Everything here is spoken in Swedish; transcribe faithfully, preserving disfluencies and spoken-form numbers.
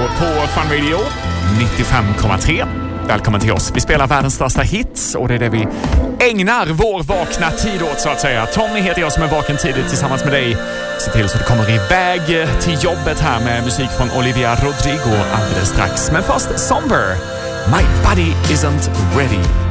på Fun Radio nittiofem komma tre. Välkommen till oss. Vi spelar världens största hits och det är det vi ägnar vår vakna tid åt, så att säga. Tommy heter jag som är vaken tidigt tillsammans med dig. Se till så du kommer iväg till jobbet här med musik från Olivia Rodrigo alldeles strax. Men först Somber. My body isn't ready.